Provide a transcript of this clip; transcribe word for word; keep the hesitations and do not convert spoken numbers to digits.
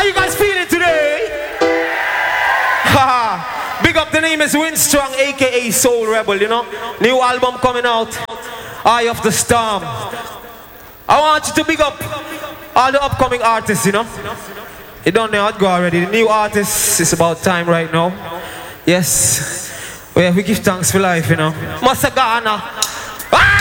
How you guys feeling today? Haha. Big up, the name is Winstrong, aka Soul Rebel, you know. New album coming out, Eye of the Storm. I want you to big up all the upcoming artists, you know. You don't know how to go already. The new artists, it's about time right now. Yes. Well, we give thanks for life, you know. Masagana. Ah!